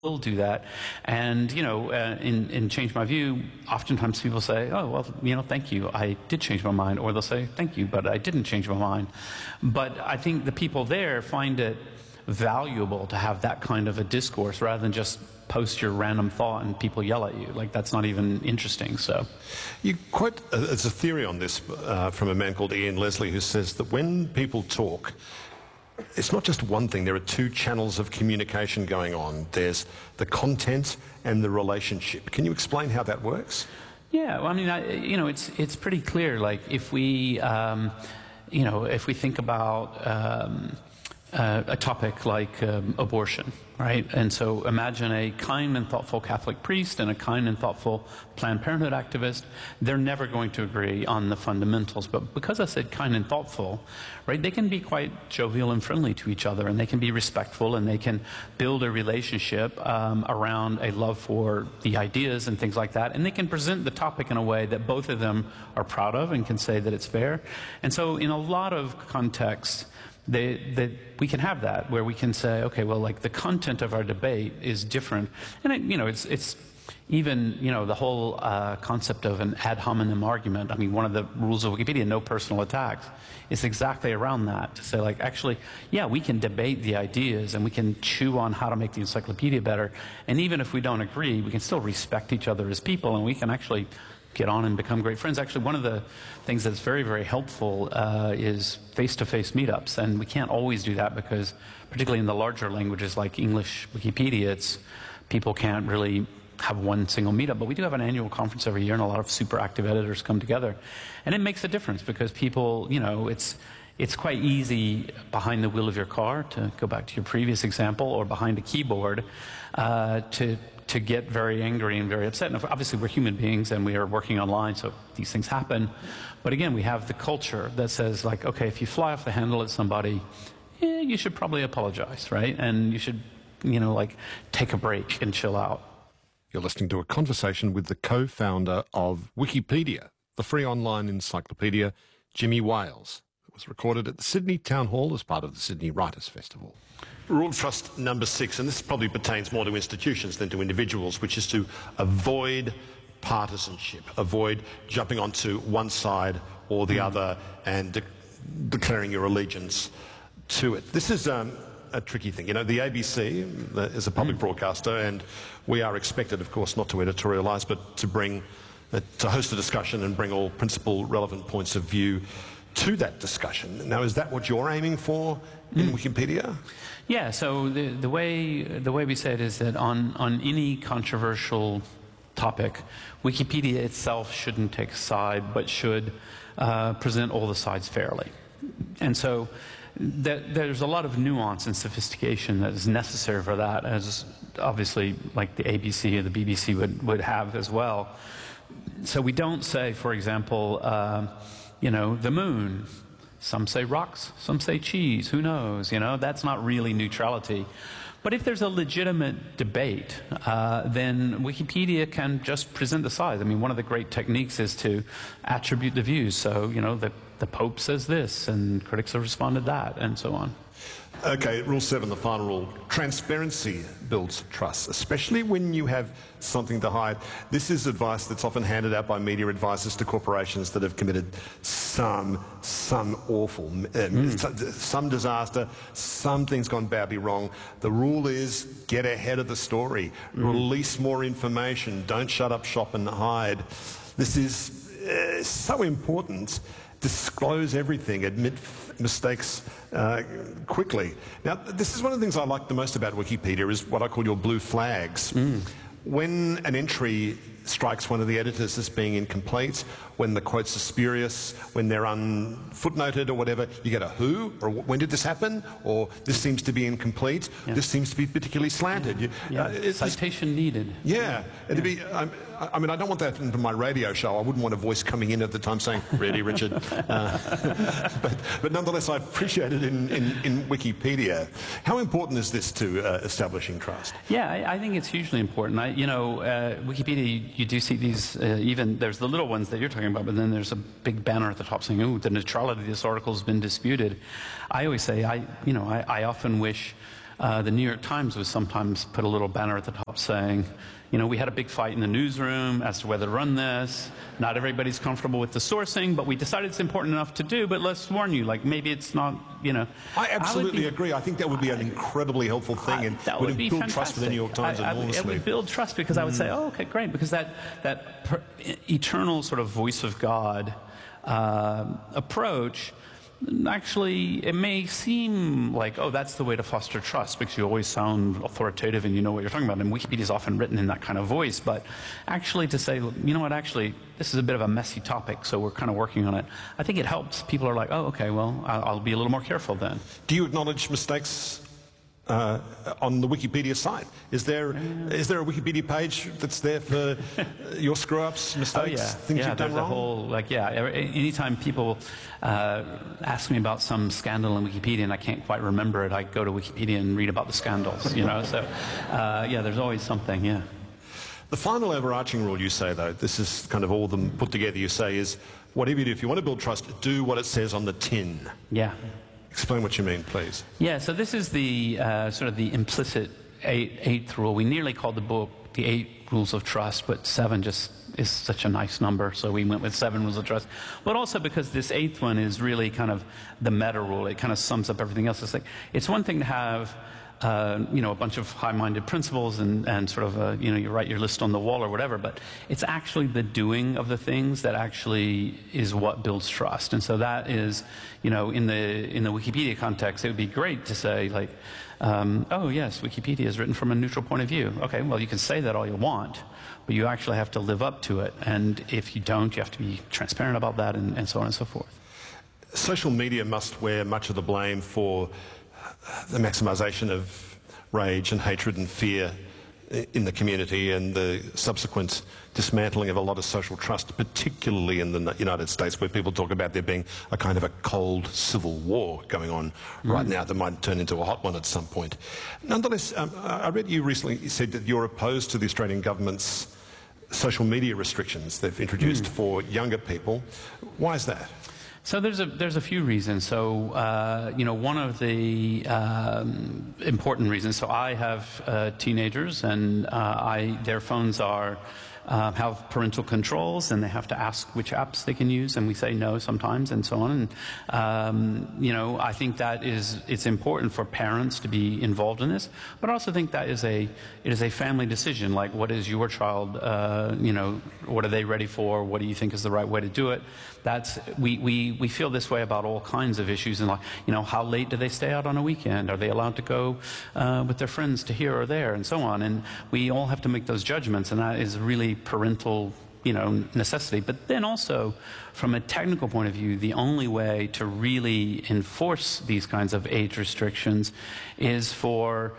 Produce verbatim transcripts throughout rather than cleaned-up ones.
will do that. And, you know, uh, in, in Change My View, oftentimes people say, oh, well, you know, thank you, I did change my mind. Or they'll say, thank you, but I didn't change my mind. But I think the people there find it valuable to have that kind of a discourse rather than just post your random thought and people yell at you. Like, that's not even interesting. So you quote, uh, there's a theory on this uh, from a man called Ian Leslie, who says that when people talk, it's not just one thing. There are two channels of communication going on. There's the content and the relationship. Can you explain how that works? Yeah, well, I mean, I, you know, it's it's pretty clear. Like, if we, um, you know, if we think about um, uh, a topic like um, abortion, right? And so imagine a kind and thoughtful Catholic priest and a kind and thoughtful Planned Parenthood activist. They're never going to agree on the fundamentals. But because I said kind and thoughtful, right, they can be quite jovial and friendly to each other, and they can be respectful, and they can build a relationship um, around a love for the ideas and things like that. And they can present the topic in a way that both of them are proud of and can say that it's fair. And so in a lot of contexts, They, they, we can have that, where we can say, okay, well, like, the content of our debate is different. And, it, you know, it's, it's even, you know, the whole uh, concept of an ad hominem argument. I mean, one of the rules of Wikipedia, no personal attacks, is exactly around that, to say, like, actually, yeah, we can debate the ideas and we can chew on how to make the encyclopedia better. And even if we don't agree, we can still respect each other as people, and we can actually get on and become great friends. Actually, one of the things that's very, very helpful uh, is face-to-face meetups, and we can't always do that because, particularly in the larger languages like English Wikipedia, it's, people can't really have one single meetup. But we do have an annual conference every year, and a lot of super active editors come together, and it makes a difference because people, you know, it's it's quite easy behind the wheel of your car, to go back to your previous example, or behind a keyboard, uh, to to get very angry and very upset. And obviously we're human beings and we are working online, so these things happen. But again, we have the culture that says, like, okay, if you fly off the handle at somebody, eh, you should probably apologize, right? And you should, you know, like, take a break and chill out. You're listening to a conversation with the co-founder of Wikipedia, the free online encyclopedia, Jimmy Wales. It was recorded at the Sydney Town Hall as part of the Sydney Writers' Festival. Rule of trust number six, and this probably pertains more to institutions than to individuals, which is to avoid partisanship, avoid jumping onto one side or the mm. other and de declaring your allegiance to it. This is um, a tricky thing. You know, the A B C is a public mm. broadcaster, and we are expected, of course, not to editorialise, but to bring, uh, to host a discussion and bring all principal relevant points of view to that discussion. Now, is that what you're aiming for in mm. Wikipedia? Yeah, so the, the way the way we say it is that on, on any controversial topic, Wikipedia itself shouldn't take a side, but should uh, present all the sides fairly. And so that, there's a lot of nuance and sophistication that is necessary for that, as obviously like the A B C or the B B C would, would have as well. So we don't say, for example, uh, you know, the moon. Some say rocks, some say cheese, who knows, you know, that's not really neutrality. But if there's a legitimate debate, uh, then Wikipedia can just present the sides. I mean, one of the great techniques is to attribute the views. So, you know, the, the Pope says this, and critics have responded that, and so on. Okay, rule seven, the final rule. Transparency builds trust, especially when you have something to hide. This is advice that's often handed out by media advisors to corporations that have committed some, some awful, um, mm. some disaster, something's gone badly wrong. The rule is get ahead of the story, mm. release more information, don't shut up shop and hide. This is uh, so important. Disclose everything, admit mistakes uh, quickly. Now, this is one of the things I like the most about Wikipedia, is what I call your blue flags. Mm. When an entry strikes one of the editors as being incomplete, when the quotes are spurious, when they're unfootnoted or whatever, you get a who, or when did this happen, or this seems to be incomplete, yeah. this seems to be particularly slanted. Yeah. You, yeah. Uh, Citation needed. Yeah, yeah. it'd be. Um, I mean, I don't want that into my radio show. I wouldn't want a voice coming in at the time saying, "Really, Richard?" Uh, but, but nonetheless, I appreciate it in, in, in Wikipedia. How important is this to uh, establishing trust? Yeah, I, I think it's hugely important. I, you know, uh, Wikipedia, you, you do see these. Uh, even there's the little ones that you're talking about, but then there's a big banner at the top saying, "Ooh, the neutrality of this article has been disputed." I always say, I, you know, I, I often wish uh, the New York Times would sometimes put a little banner at the top saying, you know, we had a big fight in the newsroom as to whether to run this. Not everybody's comfortable with the sourcing, but we decided it's important enough to do, but let's warn you, like maybe it's not, you know. I absolutely I be, agree. I think that would be an incredibly helpful thing, I, and that would, would be build fantastic. trust for the New York Times I, I, enormously. It would build trust because I would say, oh, okay, great, because that, that per, eternal sort of voice of God uh, approach, actually, it may seem like, oh, that's the way to foster trust because you always sound authoritative and you know what you're talking about. And Wikipedia is often written in that kind of voice. But actually to say, you know what, actually, this is a bit of a messy topic, so we're kind of working on it. I think it helps. People are like, oh, okay, well, I'll, I'll be a little more careful then. Do you acknowledge mistakes uh, on the Wikipedia site? Is there is there a Wikipedia page that's there for your screw-ups, mistakes, oh, yeah. things yeah, you've done there's wrong? A whole, like, yeah, anytime people uh, ask me about some scandal in Wikipedia and I can't quite remember it, I go to Wikipedia and read about the scandals, you know? So, uh, yeah, there's always something, yeah. The final overarching rule you say, though, this is kind of all of them put together, you say is, whatever you do, if you want to build trust, do what it says on the tin. Yeah. Explain what you mean, please. Yeah, so this is the uh, sort of the implicit eight, eighth rule. We nearly called the book the Eight Rules of Trust, but seven just is such a nice number, so we went with seven rules of trust. But also because this eighth one is really kind of the meta rule. It kind of sums up everything else. It's like, it's one thing to have Uh, you know, a bunch of high-minded principles and, and sort of, a, you know, you write your list on the wall or whatever, but it's actually the doing of the things that actually is what builds trust. And so that is, you know, in the, in the Wikipedia context, it would be great to say, like, um, oh, yes, Wikipedia is written from a neutral point of view. Okay, well, you can say that all you want, but you actually have to live up to it. And if you don't, you have to be transparent about that and, and so on and so forth. Social media must wear much of the blame for the maximisation of rage and hatred and fear in the community and the subsequent dismantling of a lot of social trust, particularly in the United States, where people talk about there being a kind of a cold civil war going on mm. right now that might turn into a hot one at some point. Nonetheless, um, I read you recently said that you're opposed to the Australian government's social media restrictions they've introduced mm. for younger people. Why is that? So there's a there's a few reasons. So uh, you know, one of the um, important reasons. So I have uh, teenagers, and uh, I their phones are uh, have parental controls, and they have to ask which apps they can use, and we say no sometimes, and so on. And um, you know, I think that is it's important for parents to be involved in this, but I also think that is a it is a family decision. Like, what is your child? Uh, you know, what are they ready for? What do you think is the right way to do it? That's, we, we, we feel this way about all kinds of issues. And like, you know, how late do they stay out on a weekend? Are they allowed to go uh, with their friends to here or there, and so on? And we all have to make those judgments, and that is really parental, you know, necessity. But then also, from a technical point of view, the only way to really enforce these kinds of age restrictions is for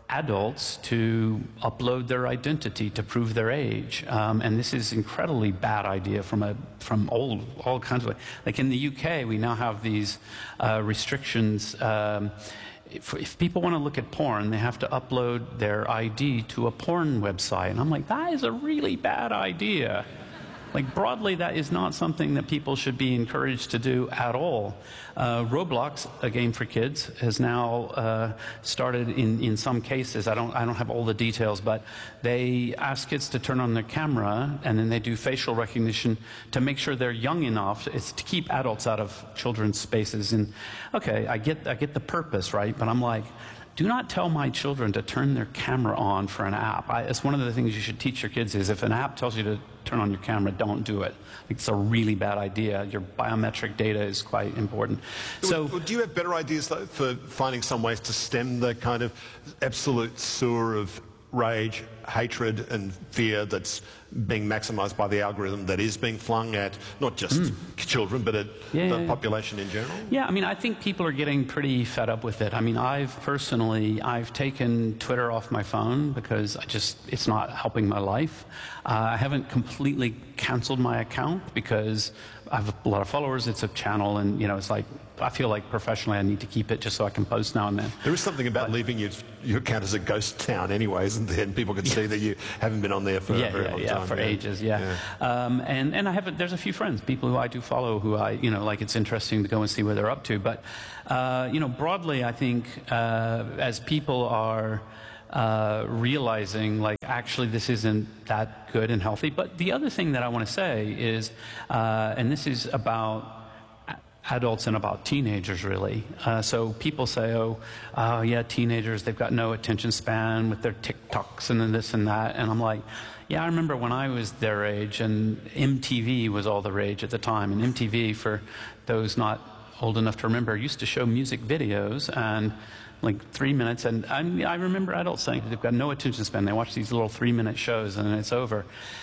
adults to upload their identity to prove their age, um, and this is incredibly bad idea from a from all all kinds of, like in the U K we now have these uh, restrictions. Um, if, if people want to look at porn, they have to upload their I D to a porn website, and I'm like, that is a really bad idea. Like, broadly, that is not something that people should be encouraged to do at all. Uh, Roblox, a game for kids, has now uh, started in, in some cases. I don't, I don't have all the details, but they ask kids to turn on their camera, and then they do facial recognition to make sure they're young enough. It's to keep adults out of children's spaces. And okay, I get, I get the purpose, right? But I'm like, do not tell my children to turn their camera on for an app. I, it's one of the things you should teach your kids is if an app tells you to turn on your camera, don't do it. It's a really bad idea. Your biometric data is quite important. So, do you have better ideas though, for finding some ways to stem the kind of absolute sewer of rage, hatred and fear that's being maximised by the algorithm that is being flung at not just mm. children but at yeah, the yeah, population in general? Yeah, I mean, I think people are getting pretty fed up with it. I mean, I've personally, I've taken Twitter off my phone because I just, it's not helping my life. Uh, I haven't completely cancelled my account because I have a lot of followers. It's a channel, and you know, it's like I feel like professionally I need to keep it just so I can post now and then. There is something about but, leaving your, your account as a ghost town anyway, isn't there? And people can see that you haven't been on there for yeah, a very yeah, long yeah, time. for yeah. ages, yeah. yeah. Um, and, and I have, a, there's a few friends, people who I do follow who I, you know, like it's interesting to go and see where they're up to. But, uh, you know, broadly, I think uh, as people are uh, realizing, like, actually this isn't that good and healthy. But the other thing that I want to say is, uh, and this is about adults and about teenagers, really. Uh, so people say, oh, uh, yeah, teenagers, they've got no attention span with their TikToks and then this and that. And I'm like, yeah, I remember when I was their age, and M T V was all the rage at the time. And M T V, for those not old enough to remember, used to show music videos and like three minutes. And I, I remember adults saying they've got no attention span. They watch these little three-minute shows and then it's over.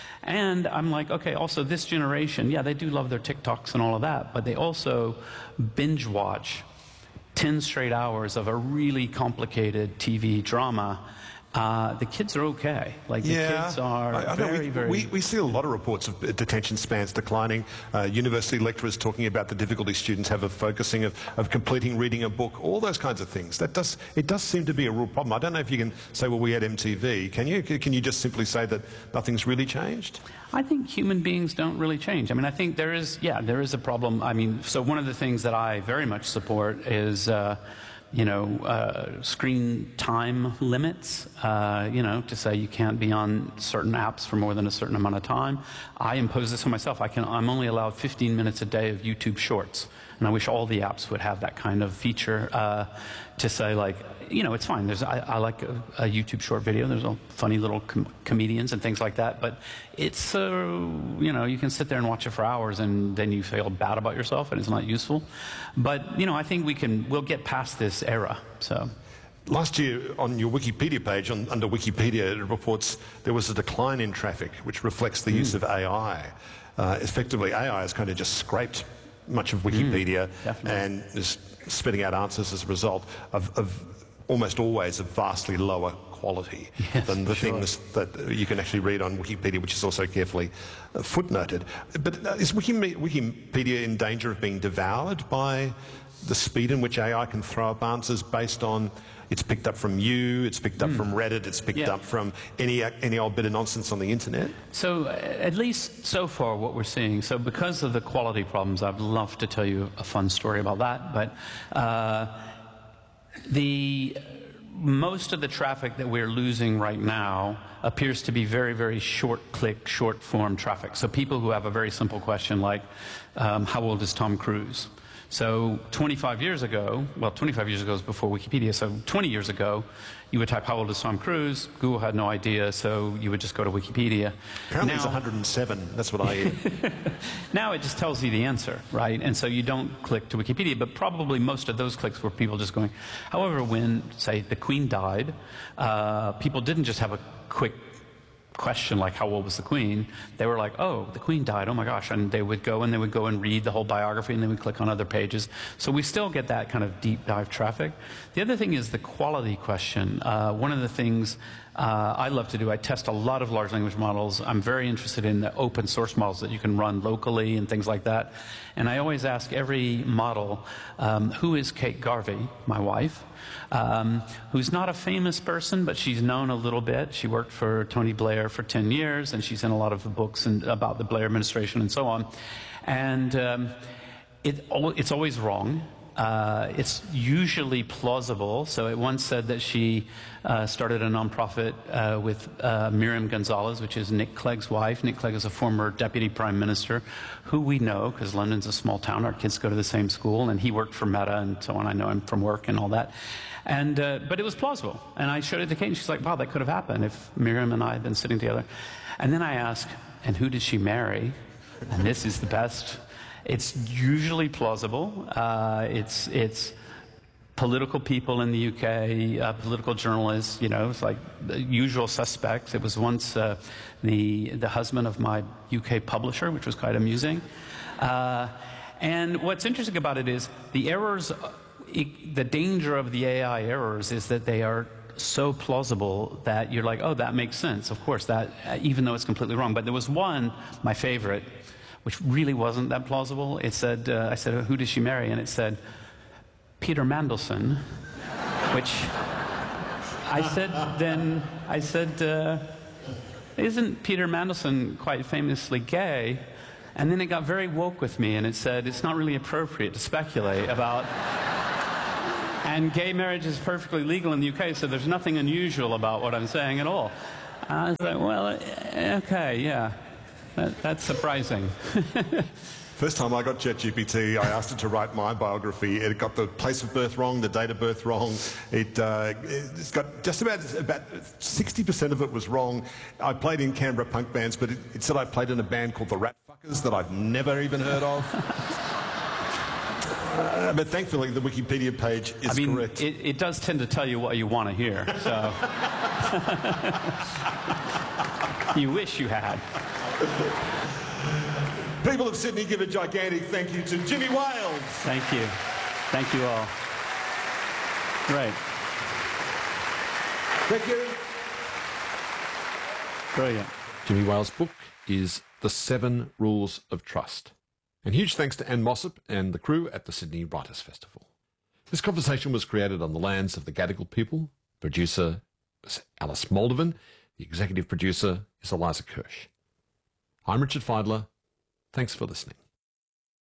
And I'm like, okay, also this generation, yeah, they do love their TikToks and all of that, but they also binge watch ten straight hours of a really complicated T V drama. Uh, the kids are okay. Like, the yeah, kids are I, I very, we, very... We, we see a lot of reports of detention spans declining. Uh, university lecturers talking about the difficulty students have of focusing, of, of completing reading a book, all those kinds of things. That does, it does seem to be a real problem. I don't know if you can say, well, we had M T V. Can you? Can you just simply say that nothing's really changed? I think human beings don't really change. I mean, I think there is, yeah, there is a problem. I mean, so one of the things that I very much support is... Uh, you know, uh, screen time limits, uh, you know, to say you can't be on certain apps for more than a certain amount of time. I impose this on myself. I can, I'm only allowed fifteen minutes a day of YouTube Shorts. And I wish all the apps would have that kind of feature uh, to say, like, you know, it's fine. There's, I, I like a, a YouTube short video. There's all funny little com comedians and things like that. But it's, uh, you know, you can sit there and watch it for hours and then you feel bad about yourself and it's not useful. But, you know, I think we can, we'll get past this era, so. Last year, on your Wikipedia page, on, under Wikipedia, it reports there was a decline in traffic, which reflects the mm. use of A I. Uh, effectively, A I has kind of just scraped much of Wikipedia mm, and is spitting out answers as a result of, of almost always of vastly lower quality yes, than the sure. things that you can actually read on Wikipedia, which is also carefully uh, footnoted. But uh, is Wikipedia in danger of being devoured by the speed in which A I can throw up answers based on it's picked up from you, it's picked up mm. from Reddit, it's picked yeah. up from any any old bit of nonsense on the internet? So, at least so far, what we're seeing, so because of the quality problems, I'd love to tell you a fun story about that, but uh, the most of the traffic that we're losing right now appears to be very, very short-click, short-form traffic. So people who have a very simple question like, um, how old is Tom Cruise? So twenty-five years ago, well, twenty-five years ago was before Wikipedia, so twenty years ago, you would type, how old is Tom Cruise? Google had no idea, so you would just go to Wikipedia. Apparently now, it's one hundred and seven, that's what I hear. Now it just tells you the answer, right? And so you don't click to Wikipedia, but probably most of those clicks were people just going. However, when, say, the Queen died, uh, people didn't just have a quick question like how old was the Queen. They were like, oh, the Queen died, oh my gosh, and they would go and they would go and read the whole biography and they would click on other pages. So we still get that kind of deep dive traffic. The other thing is the quality question. Uh, one of the things uh, I love to do, I test a lot of large language models. I'm very interested in the open source models that you can run locally and things like that. And I always ask every model, um, who is Kate Garvey, my wife? Um, who's not a famous person, but she's known a little bit. She worked for Tony Blair for ten years, and she's in a lot of the books and, about the Blair administration and so on. And um, it, it's always wrong. Uh, it's usually plausible. So it once said that she uh, started a nonprofit uh, with uh, Miriam Gonzalez, which is Nick Clegg's wife. Nick Clegg is a former deputy prime minister who we know, because London's a small town. Our kids go to the same school, and he worked for Meta and so on. I know him from work and all that. And, uh, but it was plausible. And I showed it to Kate, and she's like, wow, that could have happened if Miriam and I had been sitting together. And then I asked, and who did she marry? And this is the best. It's usually plausible. Uh, it's, it's political people in the U K, uh, political journalists, you know, it's like the usual suspects. It was once uh, the, the husband of my U K publisher, which was quite amusing. Uh, and what's interesting about it is the errors, it, the danger of the A I errors is that they are so plausible that you're like, oh, that makes sense. Of course, that, even though it's completely wrong. But there was one, my favorite, which really wasn't that plausible. It said, uh, I said, who does she marry? And it said, Peter Mandelson, which I said then, I said, uh, isn't Peter Mandelson quite famously gay? And then it got very woke with me, and it said, it's not really appropriate to speculate about... And gay marriage is perfectly legal in the U K, so there's nothing unusual about what I'm saying at all. I was like, well, okay, yeah, that, that's surprising. First time I got ChatGPT, I asked it to write my biography. It got the place of birth wrong, the date of birth wrong. It, uh, it's got just about, about sixty percent of it was wrong. I played in Canberra punk bands, but it, it said I played in a band called the Rat Fuckers that I'd never even heard of. Uh, but thankfully, the Wikipedia page is I mean, correct. It, it does tend to tell you what you want to hear, so... You wish you had. People of Sydney, give a gigantic thank you to Jimmy Wales. Thank you. Thank you all. Right. Thank you. Brilliant. Jimmy Wales' book is The Seven Rules of Trust. And huge thanks to Anne Mossop and the crew at the Sydney Writers' Festival. This conversation was created on the lands of the Gadigal people. Producer was Alice Moldovan. The executive producer is Eliza Kirsch. I'm Richard Feidler. Thanks for listening.